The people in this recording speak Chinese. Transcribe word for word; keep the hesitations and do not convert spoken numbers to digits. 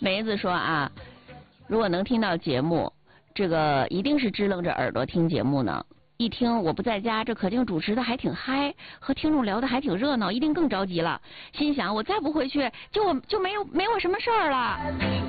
梅子说啊，如果能听到节目，这个一定是支棱着耳朵听节目呢。一听我不在家，这可劲主持的还挺嗨，和听众聊的还挺热闹，一定更着急了。心想我再不回去，就我就没有没我什么事儿了。